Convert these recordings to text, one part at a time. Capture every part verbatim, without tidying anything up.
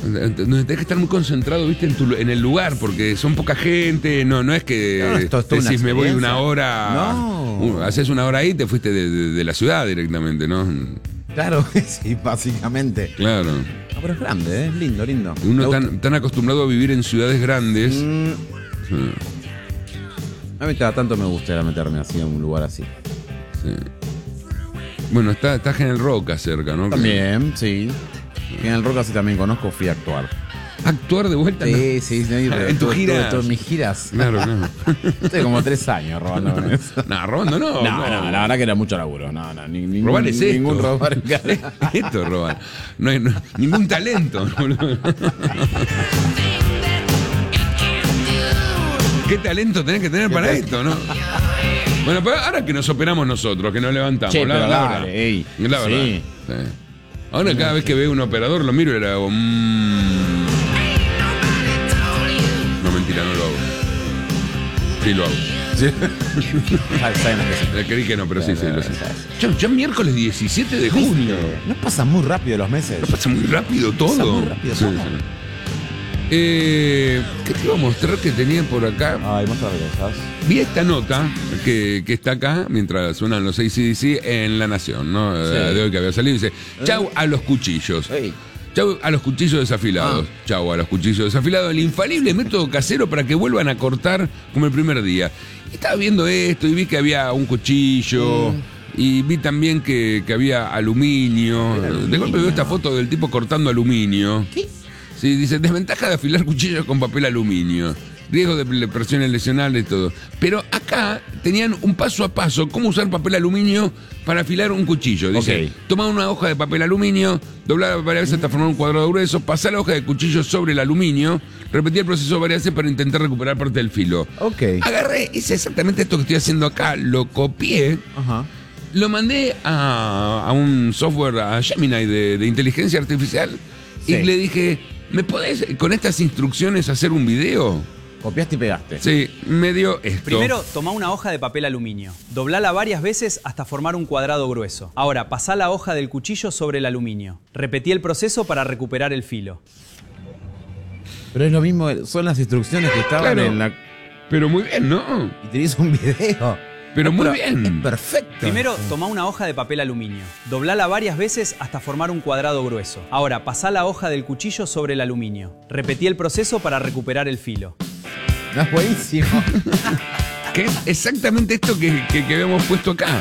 Donde tenés que estar muy concentrado, viste, en, tu, en el lugar, porque son poca gente, no, no es que no, esto, esto decís me voy una hora, no. uh, haces una hora ahí y te fuiste de, de, de la ciudad directamente, ¿no? Claro, sí, básicamente. Claro. No, pero es grande, ¿eh? Es lindo, lindo. Uno tan, tan acostumbrado a vivir en ciudades grandes. Mm. Sí. A mí cada tanto me gustaría meterme así en un lugar así. Sí. Bueno, está, está General Roca cerca, ¿no? También, sí. General Roca sí también conozco, fui a actuar. ¿Actuar de vuelta? Sí, ¿no? sí, sí. En tus giras. En mis giras. Claro, claro. Estoy como tres años robando con eso. No, robando no. No, no, no, la verdad que era mucho laburo. No, no, ni, ningún, robar es esto. Ningún robar. Esto es robar. No hay no, ningún talento. ¿Qué talento tenés que tener para esto, no? Bueno, pero ahora que nos operamos nosotros, que nos levantamos, Che, la, pero la dale, verdad. ey. La verdad. Sí. Sí. Ahora cada vez que veo un operador lo miro y le hago. Mmm. No, mentira, no lo hago. Sí lo hago. ¿Sí? Sabemos que sí. Le creí que no, pero sí, sí, lo sé. Ya, ya miércoles diecisiete de junio. No pasa muy rápido los meses. No pasa muy rápido todo. Pasa muy rápido sí, todo. sí. Eh, ¿Qué te iba a mostrar que tenía por acá? Ay, muchas cosas. Vi esta nota que, que está acá, mientras suenan los A C D C en La Nación, ¿no? Sí. De hoy que había salido. Dice, chau a los cuchillos. Hey. Chau a los cuchillos desafilados. Ah. Chau a los cuchillos desafilados. El infalible método casero para que vuelvan a cortar como el primer día. Y estaba viendo esto y vi que había un cuchillo. Mm. Y vi también que, que había aluminio. aluminio. De golpe veo esta foto del tipo cortando aluminio. ¿Qué? Sí, dice, desventaja de afilar cuchillos con papel aluminio. Riesgo de presiones lesionales y todo. Pero acá tenían un paso a paso cómo usar papel aluminio para afilar un cuchillo. Dice, okay. Toma una hoja de papel aluminio, doblarla varias veces hasta formar un cuadrado grueso, pasar la hoja de cuchillo sobre el aluminio, repetir el proceso varias veces para intentar recuperar parte del filo. Ok. Agarré, hice exactamente esto que estoy haciendo acá, lo copié. Ajá. Lo mandé a, a un software, a Gemini de, de inteligencia artificial, sí. Y le dije, ¿me podés con estas instrucciones hacer un video? Copiaste y pegaste. Sí, me dio esto. Primero, toma una hoja de papel aluminio. Doblala varias veces hasta formar un cuadrado grueso. Ahora, pasá la hoja del cuchillo sobre el aluminio. Repetí el proceso para recuperar el filo. Pero es lo mismo, son las instrucciones que estaban claro, en la... Pero muy bien, ¿no? Y tenés un video. Pero no, muy pero bien. Es perfecto. Primero, toma una hoja de papel aluminio. Doblala varias veces hasta formar un cuadrado grueso. Ahora, pasá la hoja del cuchillo sobre el aluminio. Repetí el proceso para recuperar el filo. No, es buenísimo. Que es exactamente esto que, que, que habíamos puesto acá.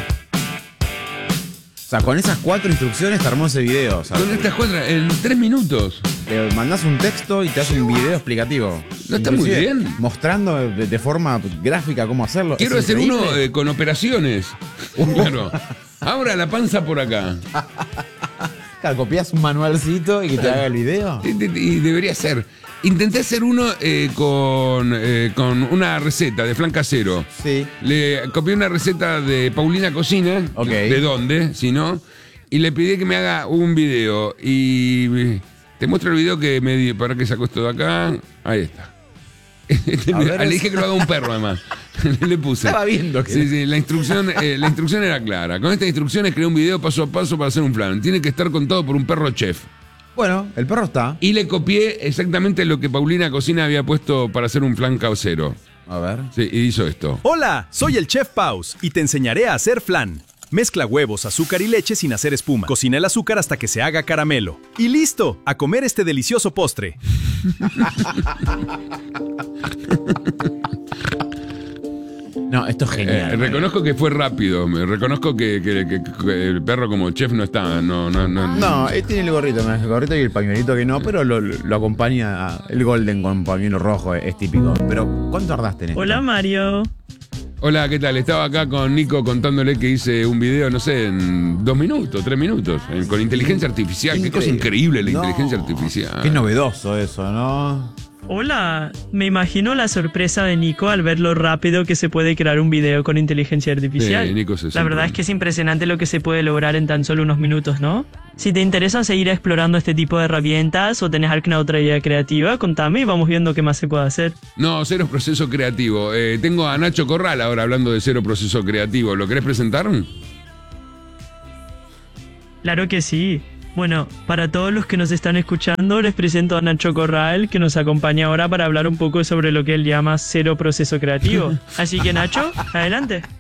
O sea, con esas cuatro instrucciones te armó ese video. ¿Sabes? Con estas cuatro, en tres minutos. Le mandás un texto y te hace un video explicativo. No está muy bien. Mostrando de, de forma gráfica cómo hacerlo. Quiero es hacer increíble. uno eh, con operaciones. Claro. Ahora la panza por acá. Claro, copias un manualcito y que te haga el video. Y, y debería ser. Intenté hacer uno eh, con, eh, con una receta de flan casero. Sí. Le copié una receta de Paulina Cocina. Ok. ¿De dónde? Si no. Y le pedí que me haga un video. Y te muestro el video que me di. ¿Para qué saco esto de acá? Ahí está. Mira, le dije que lo haga un perro, además. Le puse. Estaba viendo que... Sí, sí, la instrucción, eh, la instrucción era clara. Con estas instrucciones creé un video paso a paso para hacer un flan. Tiene que estar contado por un perro chef. Bueno, el perro está. Y le copié exactamente lo que Paulina Cocina había puesto para hacer un flan casero. A ver. Sí, y hizo esto. Hola, soy el Chef Paus y te enseñaré a hacer flan. Mezcla huevos, azúcar y leche sin hacer espuma. Cocina el azúcar hasta que se haga caramelo. Y listo, a comer este delicioso postre. No, esto es genial. Eh, reconozco que fue rápido. Me reconozco que, que- que- que el perro como chef no está. No, no, no. No, él tiene el gorrito, el gorrito y el pañuelito que no, pero lo, lo acompaña el golden con pañuelo rojo, es, es típico. Pero, ¿cuánto tardaste en esto? Hola Mario. Hola, ¿qué tal? Estaba acá con Nico contándole que hice un video, no sé, en dos minutos, tres minutos, en- con inteligencia artificial. Qué cosa increíble la No, inteligencia artificial. Qué novedoso eso, ¿no? Hola. Me imagino la sorpresa de Nico al ver lo rápido que se puede crear un video con inteligencia artificial. Sí, Nico se La verdad sorprende. es que es impresionante lo que se puede lograr en tan solo unos minutos, ¿no? Si te interesa seguir explorando este tipo de herramientas o tenés alguna otra idea creativa, contame y vamos viendo qué más se puede hacer. No, cero proceso creativo. Eh, tengo a Nacho Corral ahora hablando de cero proceso creativo. ¿Lo querés presentar? Claro que sí. Bueno, para todos los que nos están escuchando, les presento a Nacho Corral, que nos acompaña ahora para hablar un poco sobre lo que él llama cero proceso creativo. Así que Nacho, adelante.